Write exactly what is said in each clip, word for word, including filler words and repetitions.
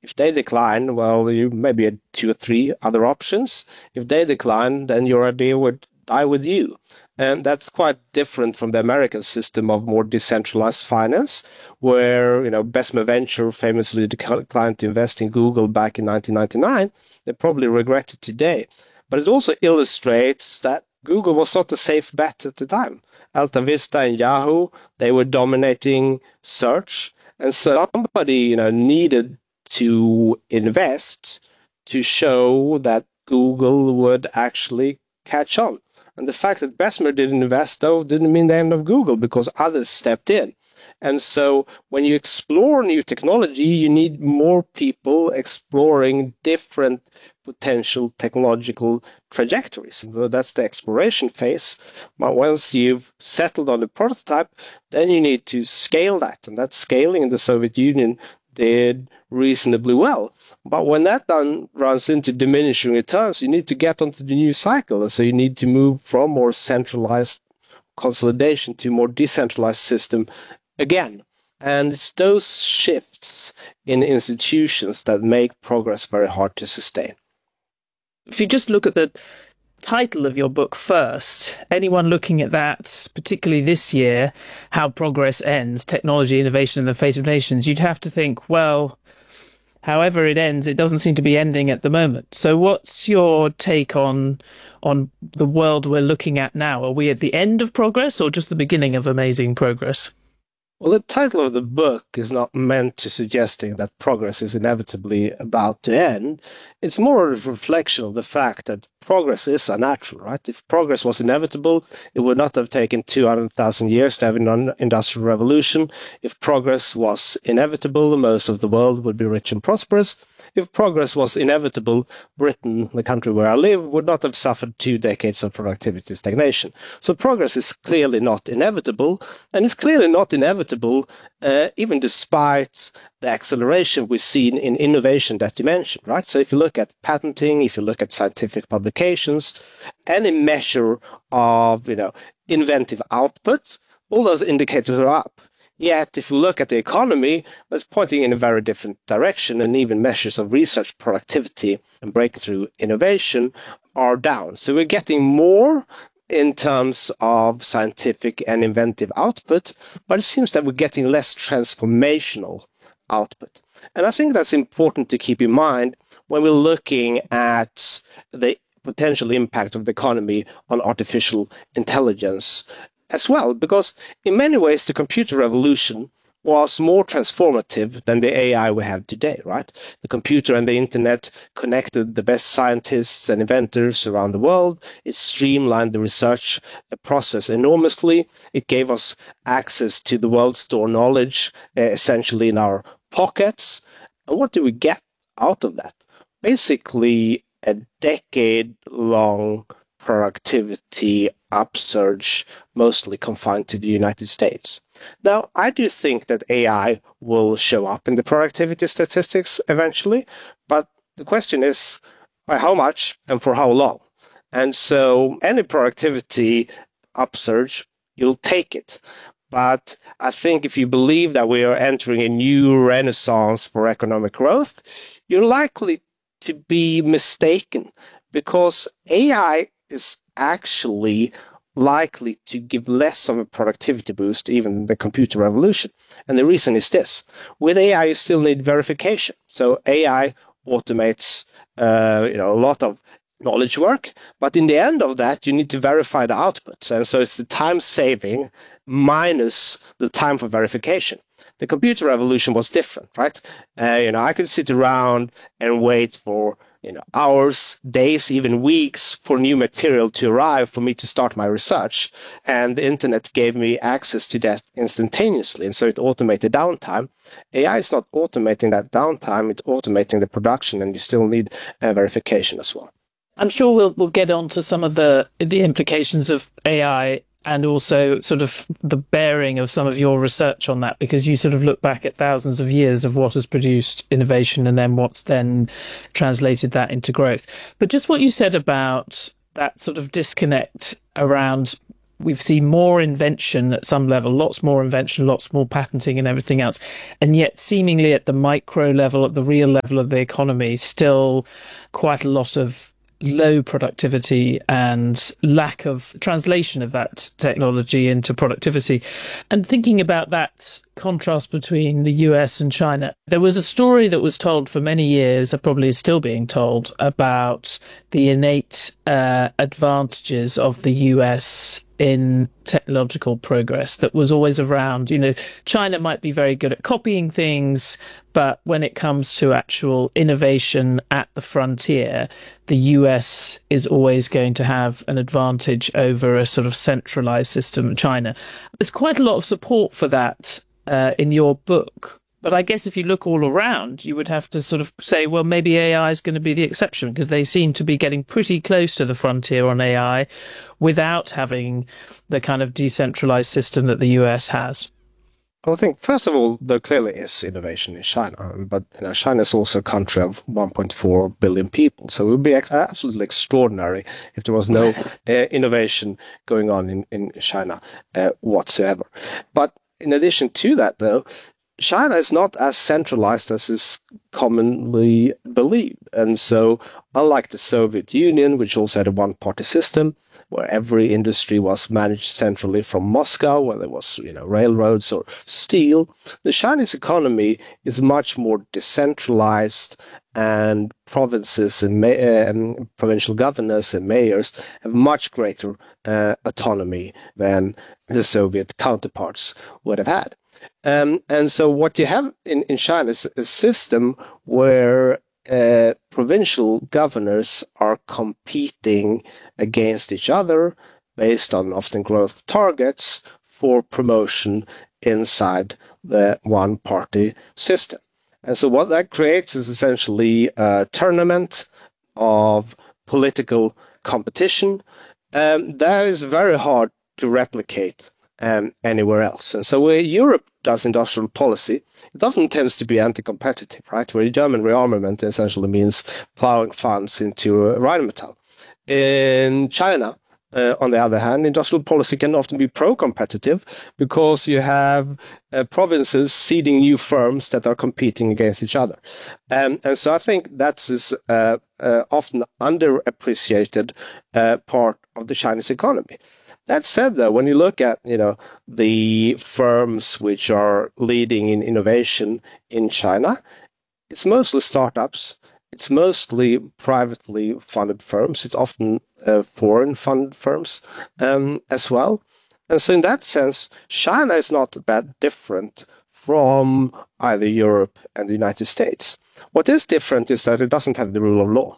If they decline, well, you maybe had two or three other options. If they decline, then your idea would die with you. And that's quite different from the American system of more decentralized finance, where, you know, Bessemer Venture famously declined to invest in Google back in nineteen ninety-nine. They probably regret it today. But it also illustrates that Google was not a safe bet at the time. Alta Vista and Yahoo, they were dominating search. And so somebody, you know, needed to invest to show that Google would actually catch on. And the fact that Bessemer didn't invest, though, didn't mean the end of Google, because others stepped in. And so when you explore new technology, you need more people exploring different potential technological trajectories. So that's the exploration phase. But once you've settled on the prototype, then you need to scale that. And that scaling in the Soviet Union did reasonably well. But when that done runs into diminishing returns, you need to get onto the new cycle. And so you need to move from more centralized consolidation to more decentralized system again. And it's those shifts in institutions that make progress very hard to sustain. If you just look at the title of your book first, anyone looking at that, particularly this year, How Progress Ends, Technology, Innovation and the Fate of Nations, you'd have to think, well, however it ends, it doesn't seem to be ending at the moment. So what's your take on on the world we're looking at now? Are we at the end of progress or just the beginning of amazing progress? Well, the title of the book is not meant to suggesting that progress is inevitably about to end. It's more a reflection of the fact that progress is unnatural, right? If progress was inevitable, it would not have taken two hundred thousand years to have an industrial revolution. If progress was inevitable, most of the world would be rich and prosperous. If progress was inevitable, Britain, the country where I live, would not have suffered two decades of productivity stagnation. So progress is clearly not inevitable, and it's clearly not inevitable uh, even despite the acceleration we've seen in innovation that you mentioned, right? So if you look at patenting, if you look at scientific publications, any measure of, you know, inventive output, all those indicators are up. Yet, if you look at the economy, it's pointing in a very different direction, and even measures of research productivity and breakthrough innovation are down. So we're getting more in terms of scientific and inventive output, but it seems that we're getting less transformational output. And I think that's important to keep in mind when we're looking at the potential impact of the economy on artificial intelligence as well, because in many ways the computer revolution was more transformative than the A I we have today, right? The computer and the internet connected the best scientists and inventors around the world. It streamlined the research process enormously. It gave us access to the world's store knowledge, uh, essentially in our pockets. And what do we get out of that? Basically, a decade-long productivity upsurge, mostly confined to the United States. Now, I do think that A I will show up in the productivity statistics eventually, but the question is by how much and for how long? And so any productivity upsurge, you'll take it. But I think if you believe that we are entering a new renaissance for economic growth, you're likely to be mistaken, because A I is actually likely to give less of a productivity boost, even in the computer revolution. And the reason is this. With A I, you still need verification. So A I automates uh, you know, a lot of knowledge work, but in the end of that, you need to verify the outputs. And so it's the time saving minus the time for verification. The computer revolution was different, right? Uh, you know, I could sit around and wait for you know, hours, days, even weeks for new material to arrive for me to start my research. And the internet gave me access to that instantaneously. And so it automated downtime. A I is not automating that downtime, it's automating the production, and you still need uh, verification as well. I'm sure we'll we'll get on to some of the the implications of A I and also sort of the bearing of some of your research on that, because you sort of look back at thousands of years of what has produced innovation and then what's then translated that into growth. But just what you said about that sort of disconnect around We've seen more invention at some level, lots more invention, lots more patenting and everything else. And yet seemingly at the micro level, at the real level of the economy, still quite a lot of low productivity and lack of translation of that technology into productivity. And thinking about that contrast between the U S and China, there was a story that was told for many years, probably is still being told, about the innate uh, advantages of the U S in technological progress that was always around. You know, China might be very good at copying things, but when it comes to actual innovation at the frontier, the U S is always going to have an advantage over a sort of centralized system of China. There's quite a lot of support for that uh, in your book. But I guess if you look all around, you would have to sort of say, well, maybe A I is going to be the exception, because they seem to be getting pretty close to the frontier on A I without having the kind of decentralized system that the U S has. Well, I think, first of all, there clearly is innovation in China, but you know, China is also a country of one point four billion people. So it would be ex- absolutely extraordinary if there was no uh, innovation going on in, in China uh, whatsoever. But in addition to that, though, China is not as centralized as is commonly believed. And so, unlike the Soviet Union, which also had a one-party system, where every industry was managed centrally from Moscow, where there was, you know, railroads or steel, the Chinese economy is much more decentralized, and provinces and, ma- uh, and provincial governors and mayors have much greater uh, autonomy than the Soviet counterparts would have had. Um, and so what you have in, in China is a system where uh, provincial governors are competing against each other based on often growth targets for promotion inside the one-party system. And so what that creates is essentially a tournament of political competition um, that is very hard to replicate um, anywhere else. And so where Europe does industrial policy, it often tends to be anti-competitive, right? Where German rearmament essentially means plowing funds into Rheinmetall. In China, Uh, on the other hand, industrial policy can often be pro-competitive because you have uh, provinces seeding new firms that are competing against each other. Um, and so I think that's this uh, uh, often underappreciated uh, part of the Chinese economy. That said, though, when you look at, you know, the firms which are leading in innovation in China, it's mostly startups. It's mostly privately funded firms. It's often uh, foreign funded firms um, as well. And so in that sense, China is not that different from either Europe and the United States. What is different is that it doesn't have the rule of law.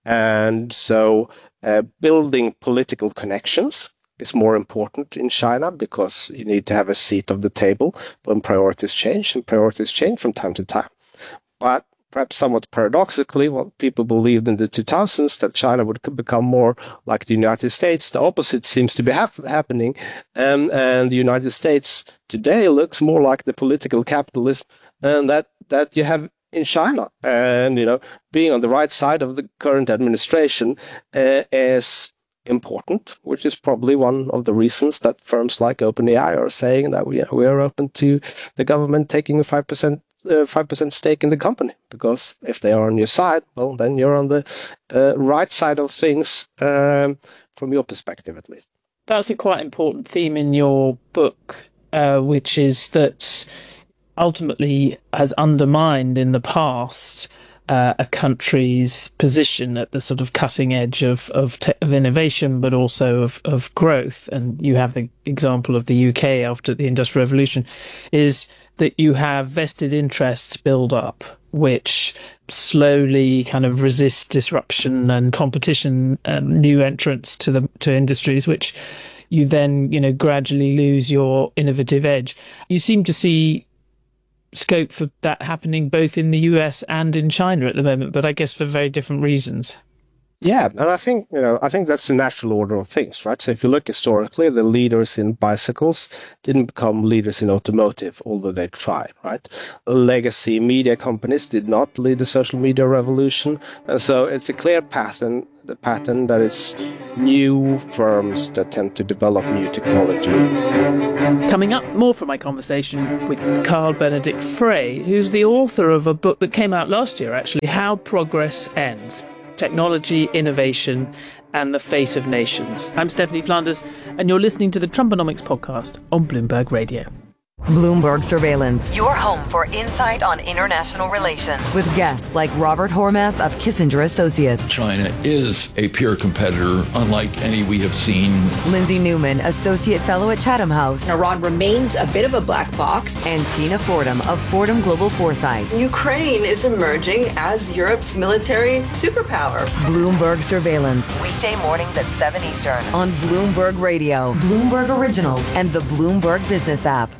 And so uh, building political connections is more important in China because you need to have a seat of the table when priorities change, and priorities change from time to time. But perhaps somewhat paradoxically, what people believed in the two thousands, that China would become more like the United States. The opposite seems to be hap- happening. Um, and the United States today looks more like the political capitalism and that, that you have in China. And, you know, being on the right side of the current administration uh, is important, which is probably one of the reasons that firms like OpenAI are saying that we, you know, we are open to the government taking a five percent Uh, five percent stake in the company, because if they are on your side, well, then you're on the uh, right side of things, um, from your perspective, at least. That's a quite important theme in your book, uh, which is that ultimately has undermined in the past uh, a country's position at the sort of cutting edge of of, te- of innovation, but also of, of growth. And you have the example of the U K after the Industrial Revolution, is that you have vested interests build up, which slowly kind of resist disruption and competition and new entrants to the to industries, which you then, you know, gradually lose your innovative edge. You seem to see scope for that happening both in the U S and in China at the moment, but I guess for very different reasons. Yeah, and I think, you know, I think that's the natural order of things, right? So if you look historically, the leaders in bicycles didn't become leaders in automotive, although they tried, right? Legacy media companies did not lead the social media revolution. And so it's a clear pattern, the pattern that it's new firms that tend to develop new technology. Coming up, more from my conversation with Carl Benedikt Frey, who's the author of a book that came out last year, actually, How Progress Ends. Technology, Innovation, and the Fate of Nations. I'm Stephanie Flanders, and you're listening to the Trumponomics podcast on Bloomberg Radio. Bloomberg Surveillance, your home for insight on international relations. With guests like Robert Hormats of Kissinger Associates. China is a peer competitor, unlike any we have seen. Lindsay Newman, Associate Fellow at Chatham House. Iran remains a bit of a black box. And Tina Fordham of Fordham Global Foresight. Ukraine is emerging as Europe's military superpower. Bloomberg Surveillance, weekday mornings at seven Eastern on Bloomberg Radio, Bloomberg Originals, and the Bloomberg Business app.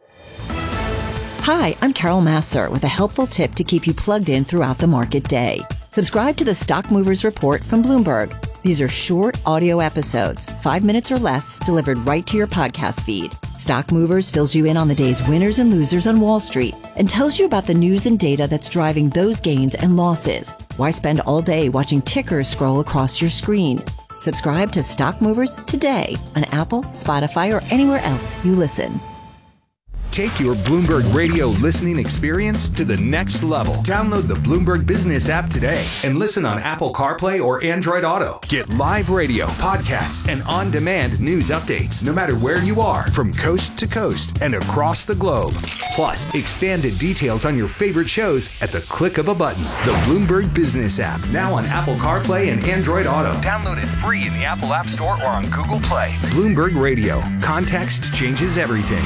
Hi, I'm Carol Massar with a helpful tip to keep you plugged in throughout the market day. Subscribe to the Stock Movers Report from Bloomberg. These are short audio episodes, five minutes or less, delivered right to your podcast feed. Stock Movers fills you in on the day's winners and losers on Wall Street and tells you about the news and data that's driving those gains and losses. Why spend all day watching tickers scroll across your screen? Subscribe to Stock Movers today on Apple, Spotify, or anywhere else you listen. Take your Bloomberg Radio listening experience to the next level. Download the Bloomberg Business app today and listen on Apple CarPlay or Android Auto. Get live radio, podcasts, and on-demand news updates no matter where you are, from coast to coast and across the globe. Plus, expanded details on your favorite shows at the click of a button. The Bloomberg Business app, now on Apple CarPlay and Android Auto. Download it free in the Apple App Store or on Google Play. Bloomberg Radio. Context changes everything.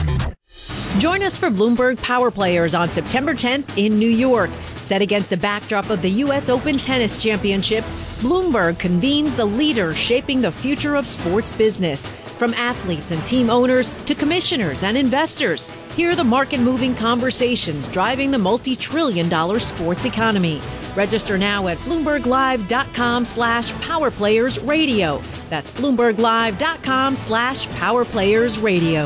Join us for Bloomberg Power Players on September tenth in New York. Set against the backdrop of the U S Open Tennis Championships, Bloomberg convenes the leaders shaping the future of sports business. From athletes and team owners to commissioners and investors, hear the market-moving conversations driving the multi-trillion dollar sports economy. Register now at bloomberglive.com slash powerplayersradio. That's bloomberglive.com slash powerplayersradio.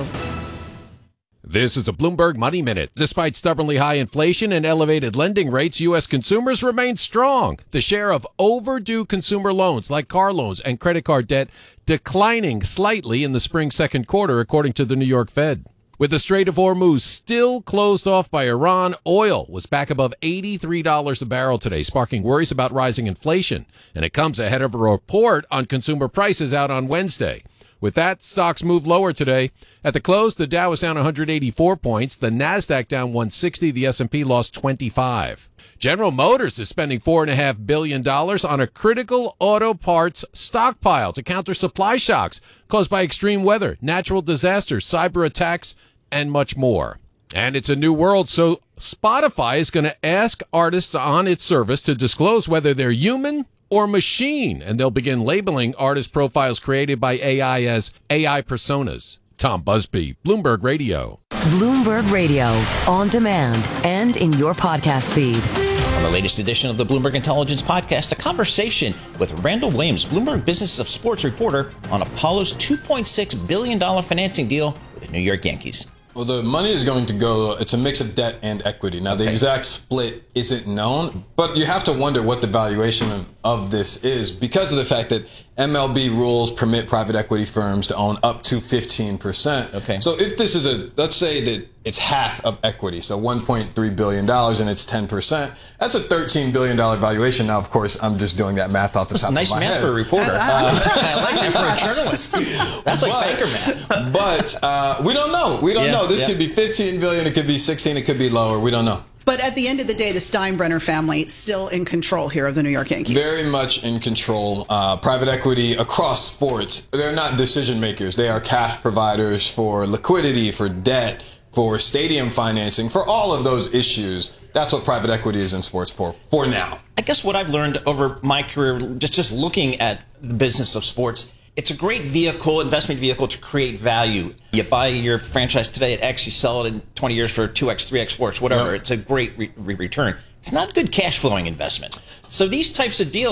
This is a Bloomberg Money Minute. Despite stubbornly high inflation and elevated lending rates, U S consumers remain strong. The share of overdue consumer loans, like car loans and credit card debt, declining slightly in the spring second quarter, according to the New York Fed. With the Strait of Hormuz still closed off by Iran, oil was back above eighty-three dollars a barrel today, sparking worries about rising inflation. And it comes ahead of a report on consumer prices out on Wednesday. With that, stocks moved lower today. At the close, the Dow was down one hundred eighty-four points, the Nasdaq down one hundred sixty, the S and P lost twenty-five. General Motors is spending four point five billion dollars on a critical auto parts stockpile to counter supply shocks caused by extreme weather, natural disasters, cyber attacks, and much more. And it's a new world, so Spotify is going to ask artists on its service to disclose whether they're human or machine, and they'll begin labeling artist profiles created by A I as A I personas. Tom Busby, Bloomberg Radio. Bloomberg Radio, on demand and in your podcast feed. On the latest edition of the Bloomberg Intelligence Podcast, a conversation with Randall Williams, Bloomberg Business of Sports reporter, on Apollo's two point six billion dollars financing deal with the New York Yankees. Well, the money is going to go, it's a mix of debt and equity. Now, the Okay. exact split isn't known, but you have to wonder what the valuation of, of this is because of the fact that M L B rules permit private equity firms to own up to fifteen percent. Okay. So if this is a, let's say that it's half of equity, so one point three billion dollars and it's ten percent, that's a thirteen billion dollars valuation. Now, of course, I'm just doing that math off the That's top nice of my math head. for a reporter. Uh, I like that for a journalist. That's like But- banker math. But uh, we don't know. We don't Yeah, know. This yeah. could be fifteen billion, it could be sixteen, it could be lower. We don't know. But at the end of the day, the Steinbrenner family is still in control here of the New York Yankees. Very much in control. Uh, private equity across sports, they're not decision makers. They are cash providers for liquidity, for debt, for stadium financing, for all of those issues. That's what private equity is in sports for, for now. I guess what I've learned over my career, just, just looking at the business of sports, it's a great vehicle, investment vehicle to create value. You buy your franchise today at X, you sell it in twenty years for two X, three X, four X, whatever. Yep. It's a great re- re- return. It's not good cash flowing investment. So these types of deals,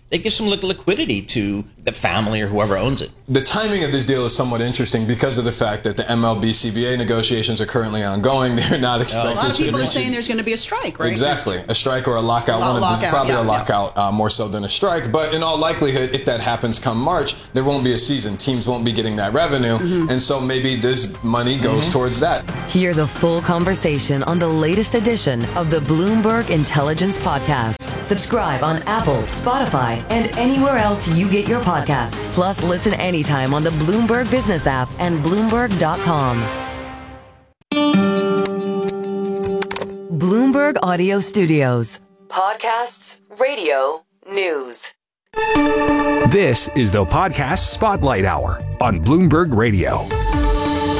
It gives some liquidity to the family or whoever owns it. The timing of this deal is somewhat interesting because of the fact that the M L B C B A negotiations are currently ongoing. They're not expected to. A lot of people to are saying there's going to be a strike, right? Exactly. A strike or a lockout. A One of lockout, probably yeah, a yeah. lockout uh, more so than a strike. But in all likelihood, if that happens come March, there won't be a season. Teams won't be getting that revenue. Mm-hmm. And so maybe this money goes mm-hmm. towards that. Hear the full conversation on the latest edition of the Bloomberg Intelligence Podcast. Subscribe on Apple, Spotify, and anywhere else you get your podcasts. Plus, listen anytime on the Bloomberg Business app and Bloomberg dot com. Bloomberg Audio Studios. Podcasts, radio, news. This is the Podcast Spotlight Hour on Bloomberg Radio.